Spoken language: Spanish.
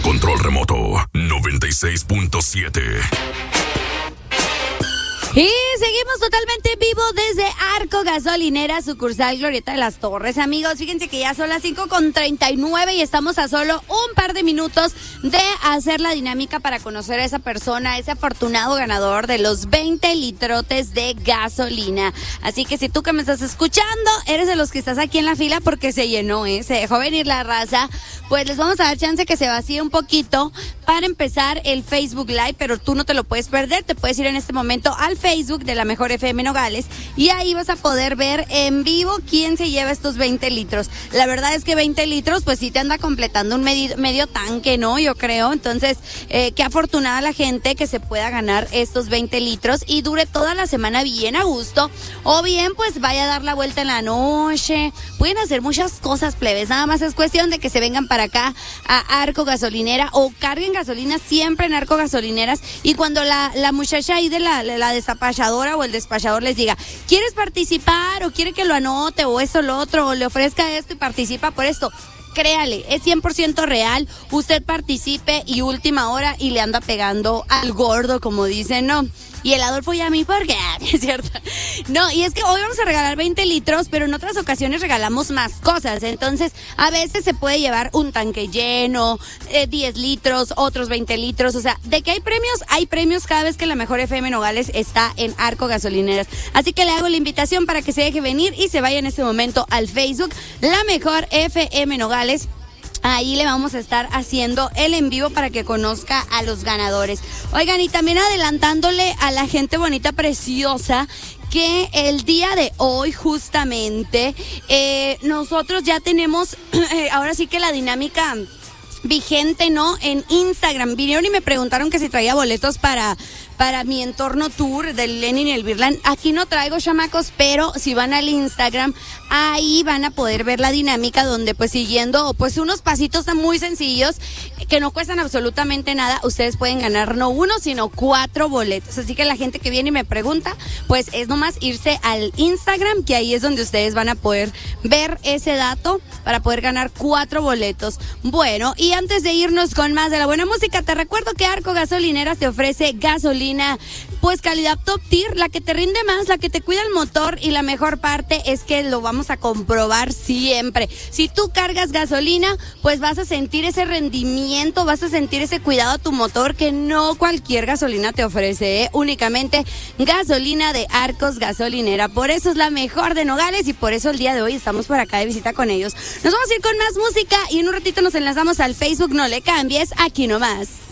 control remoto 96.7. Y seguimos totalmente en vivo desde Arco Gasolinera, sucursal Glorieta de las Torres. Amigos, fíjense que ya son las 5:39 y estamos a solo un par de minutos de hacer la dinámica para conocer a esa persona, ese afortunado ganador de los 20 litrotes de gasolina. Así que si tú que me estás escuchando, eres de los que estás aquí en la fila porque se llenó, se dejó venir la raza, pues les vamos a dar chance que se vacíe un poquito para empezar el Facebook Live, pero tú no te lo puedes perder, te puedes ir en este momento al Facebook de la Mejor FM Nogales y ahí vas a poder ver en vivo quién se lleva estos 20 litros. La verdad es que 20 litros pues sí te anda completando un medio tanque, ¿no? Yo creo, entonces qué afortunada la gente que se pueda ganar estos 20 litros y dure toda la semana bien a gusto, o bien pues vaya a dar la vuelta en la noche. Pueden hacer muchas cosas, plebes, nada más es cuestión de que se vengan para acá a Arco Gasolinera o carguen gasolina siempre en Arco Gasolineras, y cuando la muchacha ahí de la despachadora o el despachador les diga, ¿quieres participar o quiere que lo anote o eso, lo otro, o le ofrezca esto y participa por esto? Créale, es 100% real, usted participe y última hora y le anda pegando al gordo, como dicen, ¿no? Y el Adolfo y a mí, ¿por qué? ¿Es cierto? No, y es que hoy vamos a regalar 20 litros, pero en otras ocasiones regalamos más cosas. Entonces, a veces se puede llevar un tanque lleno, 10 litros, otros 20 litros. O sea, ¿de qué hay premios? Hay premios cada vez que la Mejor FM Nogales está en Arco Gasolineras. Así que le hago la invitación para que se deje venir y se vaya en este momento al Facebook, La Mejor FM Nogales. Ahí le vamos a estar haciendo el en vivo para que conozca a los ganadores. Oigan, y también adelantándole a la gente bonita, preciosa, que el día de hoy justamente nosotros ya tenemos, ahora sí que la dinámica vigente, ¿no? En Instagram. Vinieron y me preguntaron que si traía boletos para mi entorno tour del Lenin y el Birland. Aquí no traigo, chamacos, pero si van al Instagram, ahí van a poder ver la dinámica donde pues siguiendo pues unos pasitos tan muy sencillos que no cuestan absolutamente nada, ustedes pueden ganar no uno, sino 4 boletos. Así que la gente que viene y me pregunta, pues es nomás irse al Instagram, que ahí es donde ustedes van a poder ver ese dato para poder ganar 4 boletos. Bueno, y antes de irnos con más de la buena música, te recuerdo que Arco Gasolineras te ofrece gasolina, pues calidad top tier, la que te rinde más, la que te cuida el motor, y la mejor parte es que lo vamos a comprobar siempre. Si tú cargas gasolina, pues vas a sentir ese rendimiento, vas a sentir ese cuidado a tu motor que no cualquier gasolina te ofrece, únicamente gasolina de Arcos Gasolinera. Por eso es la mejor de Nogales y por eso el día de hoy estamos por acá de visita con ellos. Nos vamos a ir con más música y en un ratito nos enlazamos al Facebook. No le cambies, aquí nomás.